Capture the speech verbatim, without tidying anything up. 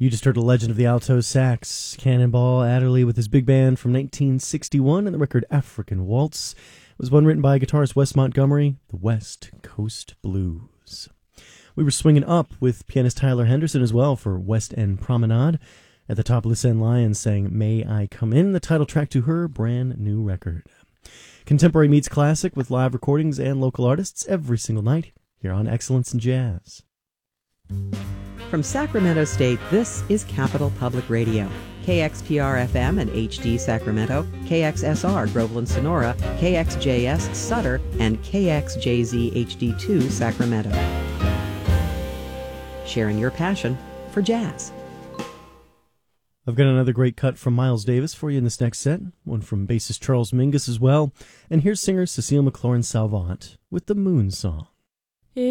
You just heard a legend of the alto sax, Cannonball Adderley with his big band from nineteen sixty-one, and the record African Waltz was one written by guitarist Wes Montgomery, the West Coast Blues. We were swinging up with pianist Tyler Henderson as well for West End Promenade. At the top, Listen Lyons sang May I Come In, the title track to her brand new record. Contemporary meets classic with live recordings and local artists every single night here on Excellence in Jazz. From Sacramento State, this is Capital Public Radio. K X P R F M and H D Sacramento, K X S R Groveland Sonora, K X J S Sutter, and K X J Z H D two Sacramento. Sharing your passion for jazz. I've got another great cut from Miles Davis for you in this next set, one from bassist Charles Mingus as well, and here's singer Cecile McLaurin Salvant with the Moon Song.